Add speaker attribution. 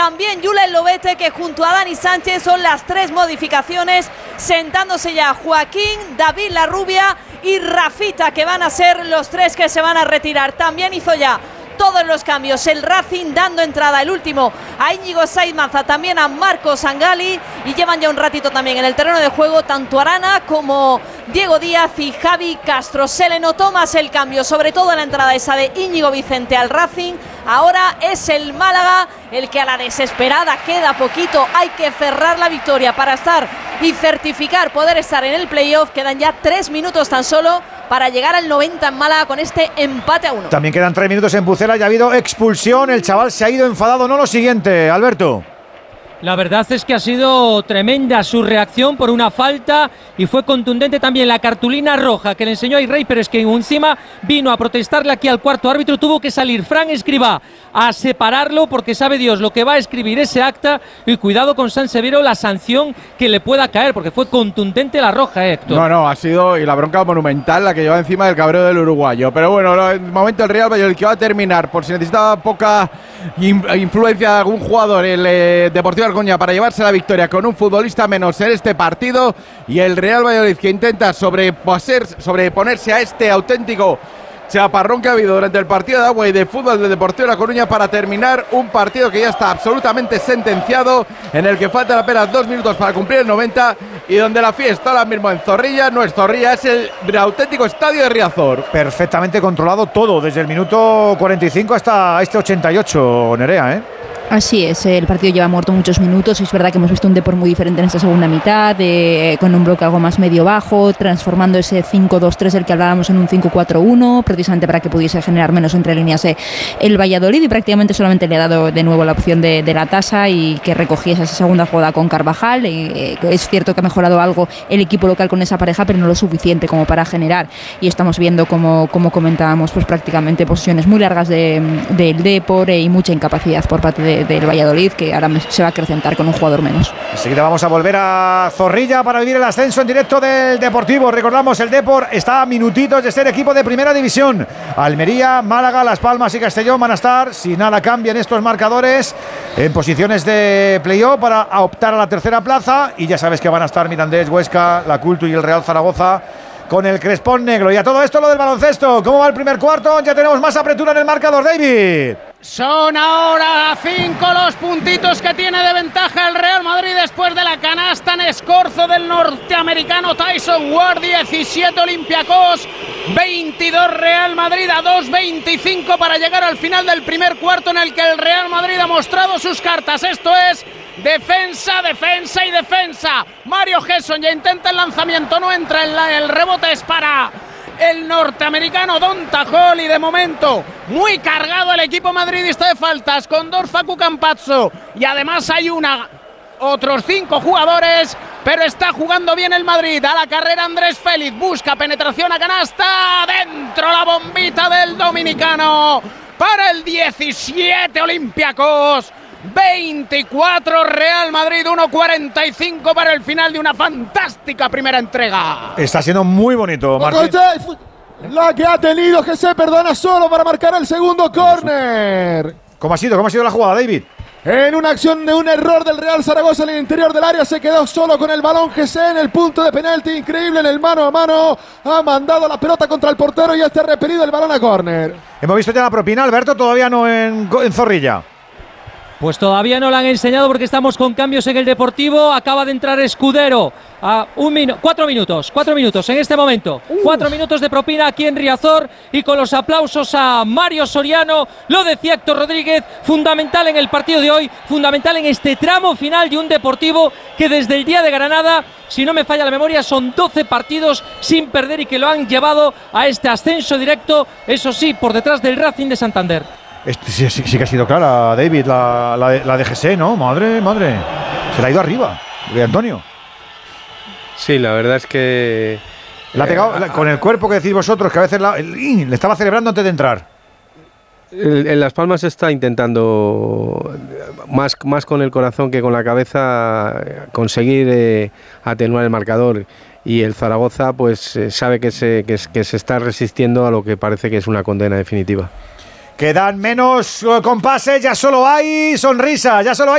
Speaker 1: también Julen Lobete, que junto a Dani Sánchez son las 3 modificaciones, sentándose ya Joaquín, David Larrubia y Rafita, que van a ser los 3 que se van a retirar. También hizo ya todos los cambios el Racing, dando entrada el último a Íñigo Saiz Mazza, también a Marcos Sangali, y llevan ya un ratito también en el terreno de juego tanto Arana como Diego Díaz y Javi Castro. Se le notó más el cambio, sobre todo en la entrada esa de Íñigo Vicente al Racing. Ahora es el Málaga el que a la desesperada, queda poquito, hay que cerrar la victoria para estar y certificar poder estar en el playoff. Quedan ya 3 minutos tan solo para llegar al 90 en Málaga con este empate a 1.
Speaker 2: También quedan 3 minutos en Pucela, ya ha habido expulsión, el chaval se ha ido enfadado, no lo siguiente, Alberto.
Speaker 3: La verdad es que ha sido tremenda su reacción por una falta y fue contundente también la cartulina roja que le enseñó a Irrey, pero es que encima vino a protestarle aquí al cuarto árbitro. Tuvo que salir Fran Escribá a separarlo porque sabe Dios lo que va a escribir ese acta, y cuidado con San Severo la sanción que le pueda caer, porque fue contundente la roja, Héctor.
Speaker 4: No, ha sido, y la bronca monumental la que lleva encima del cabreo del uruguayo. Pero bueno, el momento del Real Valladolid que va a terminar, por si necesitaba poca influencia de algún jugador, el Deportivo Alcoña, para llevarse la victoria con un futbolista menos en este partido, y el Real Valladolid que intenta sobreponerse a este auténtico chaparrón que ha habido durante el partido de agua y de fútbol del Deportivo de La Coruña, para terminar un partido que ya está absolutamente sentenciado, en el que faltan apenas 2 minutos para cumplir el 90, y donde la fiesta ahora mismo en Zorrilla no es Zorrilla, es el auténtico estadio de Riazor.
Speaker 2: Perfectamente controlado todo, desde el minuto 45 hasta este 88, Nerea, ¿eh?
Speaker 5: Así es, el partido lleva muerto muchos minutos. Es verdad que hemos visto un Depor muy diferente en esta segunda mitad, con un bloque algo más medio-bajo, transformando ese 5-2-3 el que hablábamos en un 5-4-1, precisamente para que pudiese generar menos entre líneas el Valladolid, y prácticamente solamente le ha dado de nuevo la opción de la tasa y que recogiese esa segunda jugada con Carvajal. Es cierto que ha mejorado algo el equipo local con esa pareja, pero no lo suficiente como para generar, y estamos viendo, como comentábamos, pues prácticamente posiciones muy largas del Depor y mucha incapacidad por parte del Valladolid, que ahora se va a acrecentar con un jugador menos.
Speaker 2: Enseguida vamos a volver a Zorrilla para vivir el ascenso en directo del Deportivo. Recordamos, el Depor está a minutitos de ser equipo de primera división. Almería, Málaga, Las Palmas y Castellón van a estar, si nada cambia en estos marcadores, en posiciones de playoff para optar a la tercera plaza, y ya sabes que van a estar Mirandés, Huesca, la Cultu y el Real Zaragoza con el crespón negro. Y a todo esto lo del baloncesto. ¿Cómo va el primer cuarto? Ya tenemos más apertura en el marcador, David.
Speaker 6: Son ahora 5 los puntitos que tiene de ventaja el Real Madrid después de la canasta en escorzo del norteamericano Tyson Ward. 17 Olympiacos, 22 Real Madrid, a 2:25 para llegar al final del primer cuarto, en el que el Real Madrid ha mostrado sus cartas. Esto es defensa, defensa y defensa. Mario Gesson ya intenta el lanzamiento, no entra el rebote, es para el norteamericano Donta Hall, y de momento muy cargado el equipo madridista de faltas, con Facu Campazzo, y además hay otros 5 jugadores, pero está jugando bien el Madrid. A la carrera Andrés Félix, busca penetración a canasta, dentro la bombita del dominicano para el 17 Olympiacos, 24 Real Madrid, 1:45 para el final de una fantástica primera entrega.
Speaker 2: Está siendo muy bonito, Martín.
Speaker 7: La que ha tenido, que se perdona solo para marcar el segundo córner.
Speaker 2: ¿Cómo ha sido la jugada, David?
Speaker 7: En una acción de un error del Real Zaragoza en el interior del área, se quedó solo con el balón Gesé en el punto de penalti. Increíble, en el mano a mano ha mandado la pelota contra el portero y está repelido el balón a córner.
Speaker 2: Hemos visto ya la propina, Alberto, todavía no en Zorrilla.
Speaker 3: Pues todavía no la han enseñado porque estamos con cambios en el Deportivo. Acaba de entrar Escudero a 4 minutos en este momento. 4 minutos de propina aquí en Riazor, y con los aplausos a Mario Soriano. Lo decía Héctor Rodríguez, fundamental en el partido de hoy, fundamental en este tramo final de un Deportivo que desde el día de Granada, si no me falla la memoria, son 12 partidos sin perder y que lo han llevado a este ascenso directo, eso sí, por detrás del Racing de Santander.
Speaker 2: Sí que ha sido clara, David, la de Gesé, ¿no? Madre. Se la ha ido arriba, Antonio.
Speaker 8: Sí, la verdad es que
Speaker 2: la ha pegado con el cuerpo, que decís vosotros, que a veces le estaba celebrando antes de entrar.
Speaker 8: En Las Palmas está intentando más con el corazón que con la cabeza conseguir atenuar el marcador, y el Zaragoza pues sabe que se está resistiendo a lo que parece que es una condena definitiva.
Speaker 2: Quedan menos compases, ya solo hay sonrisa, ya solo hay